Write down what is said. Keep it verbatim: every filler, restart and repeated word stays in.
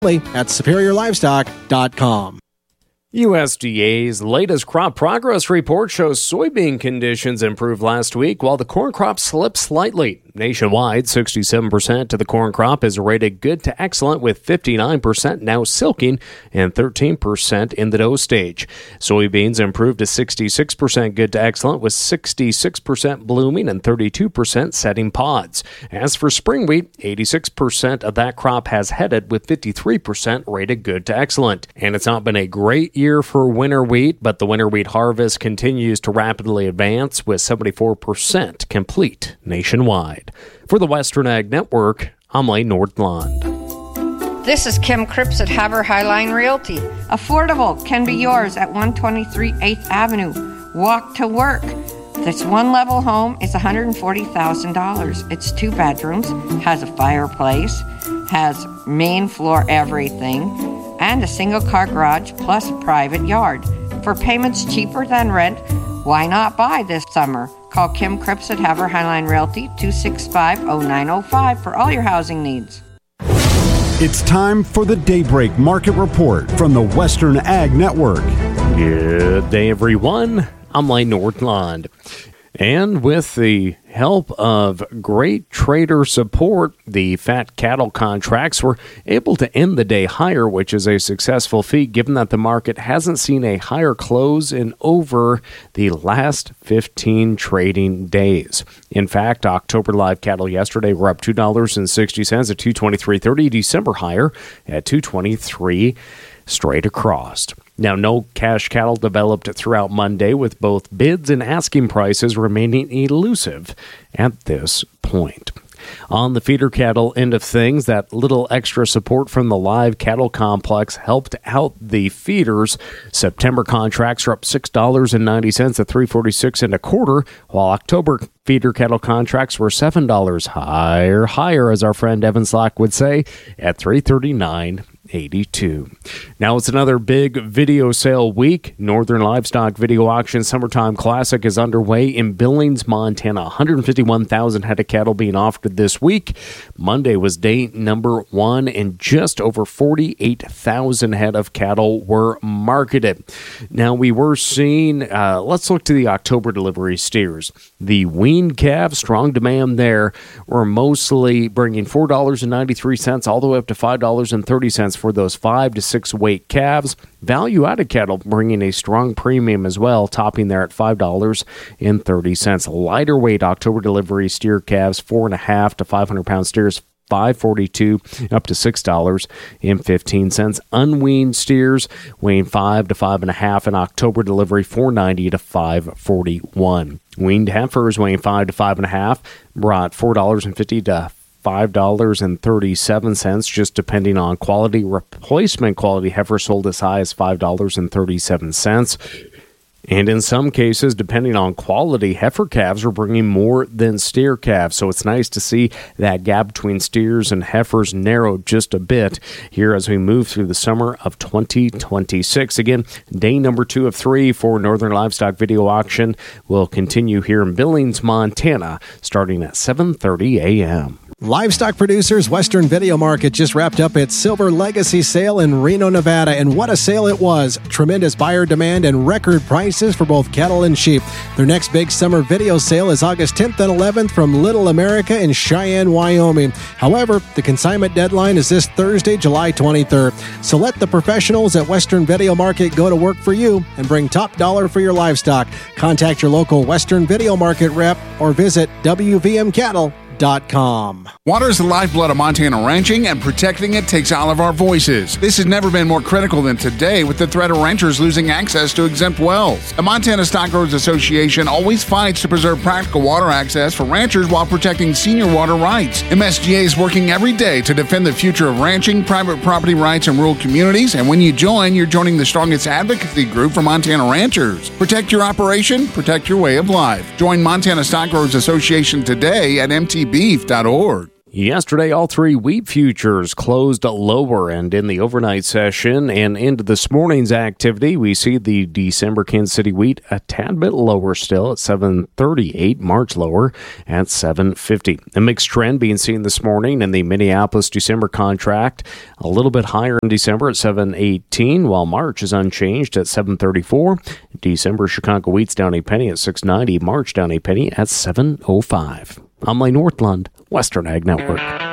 at superior livestock dot com. U S D A's latest crop progress report shows soybean conditions improved last week while the corn crop slipped slightly. Nationwide, sixty-seven percent of the corn crop is rated good to excellent, with fifty-nine percent now silking and thirteen percent in the dough stage. Soybeans improved to sixty-six percent good to excellent, with sixty-six percent blooming and thirty-two percent setting pods. As for spring wheat, eighty-six percent of that crop has headed, with fifty-three percent rated good to excellent. And it's not been a great year for winter wheat, but the winter wheat harvest continues to rapidly advance, with seventy-four percent complete nationwide. For the Western Ag Network, I'm Lane Nordlund. This is Kim Cripps at Haber Highline Realty. Affordable can be yours at one twenty-three eighth Avenue. Walk to work. This one-level home is one hundred forty thousand dollars. It's two bedrooms, has a fireplace, has main floor everything, and a single-car garage plus a private yard. For payments cheaper than rent, why not buy this summer? Call Kim Cripps at Haber Highline Realty, two six five, oh nine oh five for all your housing needs. It's time for the Daybreak Market Report from the Western Ag Network. Good day, everyone. I'm Lane Nordlund. And with the help of great trader support, the fat cattle contracts were able to end the day higher, which is a successful feat given that the market hasn't seen a higher close in over the last fifteen trading days. In fact, October live cattle yesterday were up two dollars and sixty cents at two twenty-three thirty. December higher at two twenty-three straight across. Now, no cash cattle developed throughout Monday, with both bids and asking prices remaining elusive at this point. On the feeder cattle end of things, that little extra support from the live cattle complex helped out the feeders. September contracts are up six dollars and ninety cents at three forty-six and a quarter, while October feeder cattle contracts were seven dollars higher, higher, as our friend Evan Slack would say, at three thirty-nine eighty-two. Now it's another big video sale week. Northern Livestock Video Auction Summertime Classic is underway in Billings, Montana. one hundred fifty-one thousand head of cattle being offered this week. Monday was day number one, and just over forty-eight thousand head of cattle were marketed. Now we were seeing, uh, let's look to the October delivery steers. The weaned calves, strong demand there, were mostly bringing four dollars and ninety-three cents all the way up to five dollars and thirty cents for those five to six weight calves. Value-added cattle bringing a strong premium as well, topping there at five dollars and thirty cents. Lighter weight October delivery steer calves, four and a half to five hundred pound steers, five forty-two up to six dollars and fifteen cents. Unweaned steers weighing five to five and a half in October delivery, four ninety to five forty-one. Weaned heifers weighing five to five and a half brought four dollars and fifty to five dollars and thirty-seven cents, just depending on quality. Replacement quality heifer sold as high as five dollars and thirty-seven cents. And in some cases, depending on quality, heifer calves are bringing more than steer calves. So it's nice to see that gap between steers and heifers narrow just a bit here as we move through the summer of twenty twenty-six. Again, day number two of three for Northern Livestock Video Auction will continue here in Billings, Montana, starting at seven thirty a.m. Livestock Producers Western Video Market just wrapped up its Silver Legacy sale in Reno, Nevada, and what a sale it was. Tremendous buyer demand and record prices for both cattle and sheep. Their next big summer video sale is August tenth and eleventh from Little America in Cheyenne, Wyoming. However, the consignment deadline is this Thursday, July twenty-third. So let the professionals at Western Video Market go to work for you and bring top dollar for your livestock. Contact your local Western Video Market rep or visit W V M cattle dot com. Water is the lifeblood of Montana ranching, and protecting it takes all of our voices. This has never been more critical than today, with the threat of ranchers losing access to exempt wells. The Montana Stockgrowers Association always fights to preserve practical water access for ranchers while protecting senior water rights. M S G A is working every day to defend the future of ranching, private property rights, and rural communities, and when you join, you're joining the strongest advocacy group for Montana ranchers. Protect your operation, protect your way of life. Join Montana Stockgrowers Association today at m t beef dot org. Yesterday, all three wheat futures closed lower, and in the overnight session and into this morning's activity, we see the December Kansas City wheat a tad bit lower still at seven thirty-eight, March lower at seven fifty. A mixed trend being seen this morning in the Minneapolis December contract, a little bit higher in December at seven eighteen, while March is unchanged at seven thirty-four. December Chicago wheat's down a penny at six ninety, March down a penny at seven oh five. I'm Lane Northland, Western Ag Network.